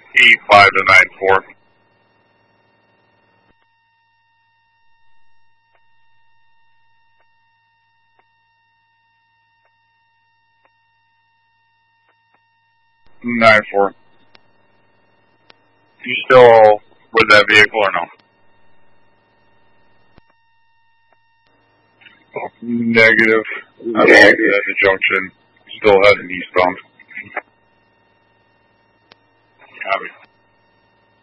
E5 to 94. Nine four. You still with that vehicle or no? Oh, negative. I'm at the junction. Still heading eastbound. Copy.